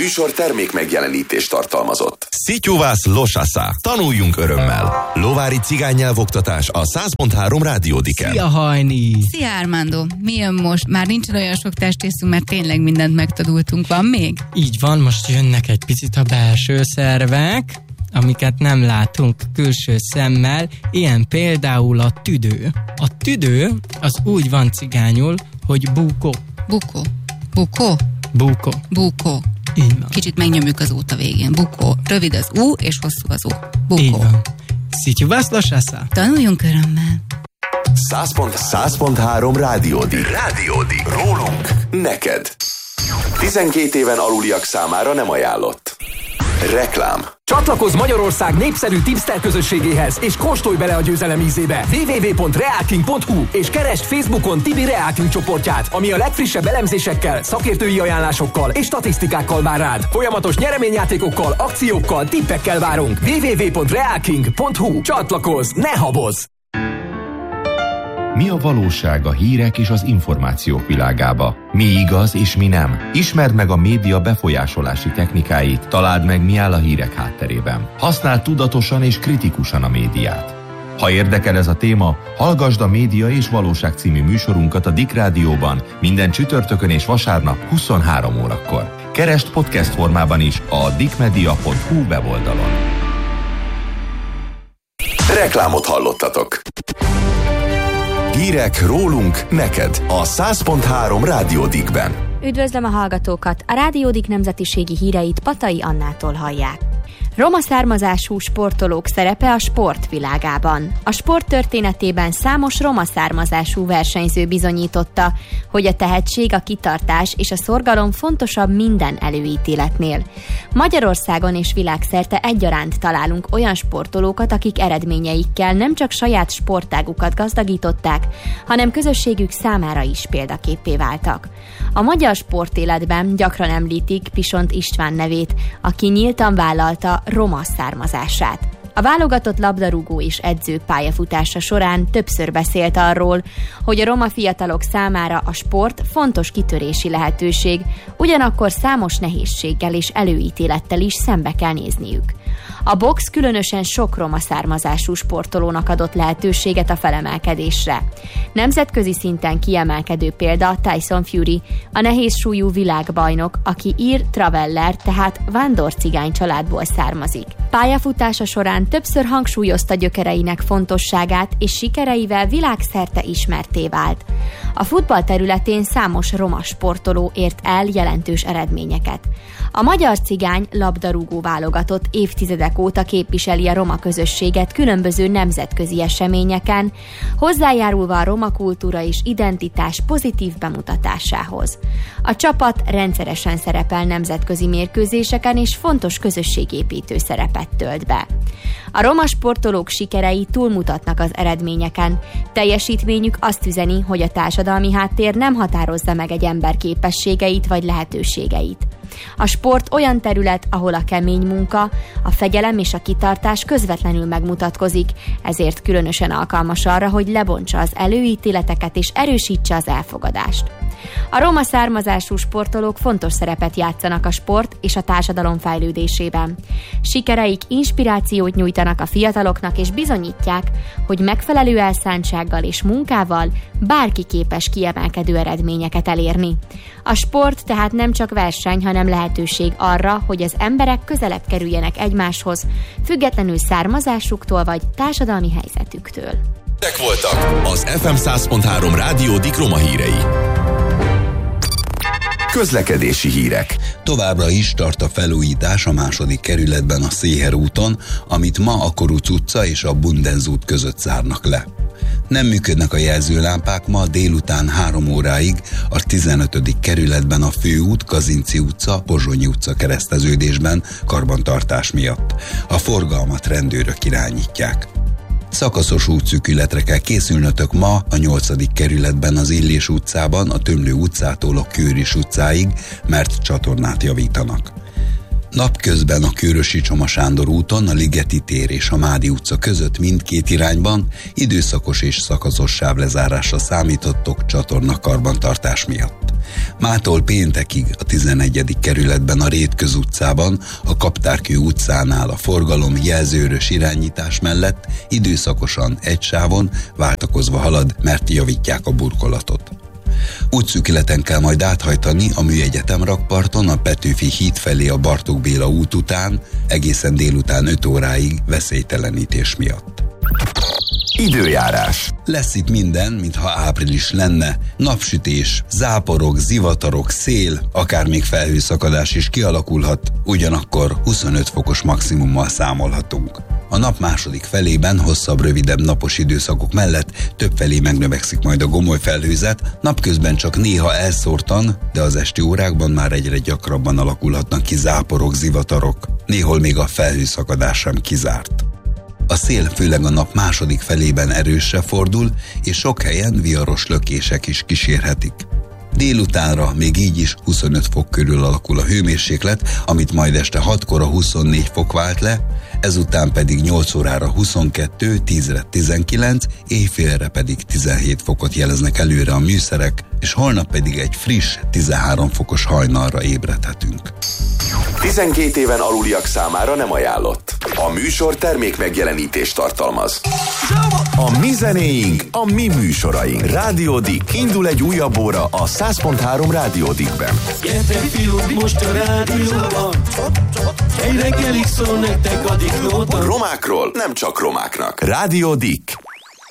műsor termék megjelenítést tartalmazott. Szityuvász Losasza. Tanuljunk örömmel. Lovári cigánynyelvoktatás a 100.3 Rádiódiken. Szia, Hajni! Szia, Armando! Mi jön most? Már nincs olyan sok testészünk, mert tényleg mindent megtanultunk. Van még? Így van, most jönnek egy picit a belső szervek, amiket nem látunk külső szemmel, ilyen például a tüdő. A tüdő az úgy van cigányul, hogy bukó. Bukó. Bukó? Bukó. Bukó. Így van. Kicsit megnyomjuk az út a végén. Bukó. Rövid az U, és hosszú az U. Bukó. Így van. Szityuvász Losasza. Tanuljunk örömmel. 100.3 Rádiódik. Rólunk neked. 12 éven aluliak számára nem ajánlott. Reklám. Csatlakozz Magyarország népszerű tipster közösségéhez, és kóstolj bele a győzelem ízébe. www.realking.hu és keresd Facebookon Tibi Realking csoportját, ami a legfrissebb elemzésekkel, szakértői ajánlásokkal és statisztikákkal vár rád. Folyamatos nyereményjátékokkal, akciókkal, tippekkel várunk. www.realking.hu. Csatlakozz, ne habozz! Mi a valóság a hírek és az információk világába? Mi igaz és mi nem? Ismerd meg a média befolyásolási technikáit, találd meg, mi áll a hírek hátterében. Használd tudatosan és kritikusan a médiát. Ha érdekel ez a téma, hallgasd a Média és Valóság című műsorunkat a Dick Rádióban minden csütörtökön és vasárnap 23 órakor. Keresd podcast formában is a dickmedia.hu weboldalon. Reklámot hallottatok. Hírek rólunk neked a 100.3 Rádiódikben. Üdvözlöm a hallgatókat! A Rádiódik nemzetiségi híreit Patai Annától hallják. Roma származású sportolók szerepe a sport világában. A sport történetében számos roma származású versenyző bizonyította, hogy a tehetség, a kitartás és a szorgalom fontosabb minden előítéletnél. Magyarországon és világszerte egyaránt találunk olyan sportolókat, akik eredményeikkel nem csak saját sportágukat gazdagították, hanem közösségük számára is példaképpé váltak. A magyar sportéletben gyakran említik Pisont István nevét, aki nyíltan vállalta roma származását. A válogatott labdarúgó és edző pályafutása során többször beszélt arról, hogy a roma fiatalok számára a sport fontos kitörési lehetőség, ugyanakkor számos nehézséggel és előítélettel is szembe kell nézniük. A box különösen sok roma származású sportolónak adott lehetőséget a felemelkedésre. Nemzetközi szinten kiemelkedő példa Tyson Fury, a nehézsúlyú világbajnok, aki ír traveller, tehát vándorcigány családból származik. Pályafutása során többször hangsúlyozta gyökereinek fontosságát, és sikereivel világszerte ismertté vált. A futball területén számos roma sportoló ért el jelentős eredményeket. A magyar cigány labdarúgó válogatott évtizedek óta képviseli a roma közösséget különböző nemzetközi eseményeken, hozzájárulva a roma kultúra és identitás pozitív bemutatásához. A csapat rendszeresen szerepel nemzetközi mérkőzéseken és fontos közösségépítő szerepet tölt be. A roma sportolók sikerei túlmutatnak az eredményeken. Teljesítményük azt üzeni, hogy a társadalmi háttér nem határozza meg egy ember képességeit vagy lehetőségeit. A sport olyan terület, ahol a kemény munka, a fegyelem és a kitartás közvetlenül megmutatkozik, ezért különösen alkalmas arra, hogy lebontsa az előítéleteket és erősítse az elfogadást. A roma származású sportolók fontos szerepet játszanak a sport és a társadalom fejlődésében. Sikereik inspirációt nyújtanak a fiataloknak és bizonyítják, hogy megfelelő elszántsággal és munkával bárki képes kiemelkedő eredményeket elérni. A sport tehát nem csak verseny, hanem lehetőség arra, hogy az emberek közelebb kerüljenek egymáshoz, függetlenül származásuktól vagy társadalmi helyzetüktől. Ezek voltak az FM 100.3 Rádiódik roma hírei. Közlekedési hírek. Továbbra is tart a felújítás a második kerületben a Széher úton, amit ma a Koruc utca és a Bundenz út között zárnak le. Nem működnek a jelzőlámpák ma délután 3 óráig a 15. kerületben a Főút, Kazinczy utca, Pozsonyi utca kereszteződésben karbantartás miatt. A forgalmat rendőrök irányítják. Szakaszos útszűkületre kell készülnötök ma a 8. kerületben az Illés utcában, a Tömlő utcától a Kőris utcáig, mert csatornát javítanak. Napközben a Kőrösi Csoma Sándor úton, a Ligeti tér és a Mádi utca között mindkét irányban időszakos és szakaszos sávlezárásra számítottok csatorna karbantartás miatt. Mától péntekig a 11. kerületben a Rétkö utcában, a Kaptárkő utcánál a forgalom jelzőrös irányítás mellett időszakosan egy sávon váltakozva halad, mert javítják a burkolatot. Útszűkületen kell majd áthajtani a Műegyetem rakparton a Petőfi híd felé a Bartók Béla út után, egészen délután 5 óráig veszélytelenítés miatt. Időjárás. Lesz itt minden, mintha április lenne. Napsütés, záporok, zivatarok, szél, akár még felhőszakadás is kialakulhat, ugyanakkor 25 fokos maximummal számolhatunk. A nap második felében hosszabb, rövidebb napos időszakok mellett többfelé megnövekszik majd a gomoly felhőzet, napközben csak néha elszórtan, de az esti órákban már egyre gyakrabban alakulhatnak ki záporok, zivatarok. Néhol még a felhőszakadás sem kizárt. A szél főleg a nap második felében erősre fordul, és sok helyen viharos lökések is kísérhetik. Délutánra még így is 25 fok körül alakul a hőmérséklet, amit majd este 6-kor a 24 fok vált le, ezután pedig 8 órára 22, 10-re 19, éjfélre pedig 17 fokot jeleznek előre a műszerek, és holnap pedig egy friss 13 fokos hajnalra ébredhetünk. 12 éven aluliak számára nem ajánlott. A műsor termék megjelenítést tartalmaz. A mi zenéink, a mi műsoraink. Rádió Dick. Indul egy újabb óra a 100.3 Rádió Dickben. Gyertek fiúk, most a rádióban. Egy reggelig szól nektek a Dick Nóta. Romákról nem csak romáknak. Rádió Dick.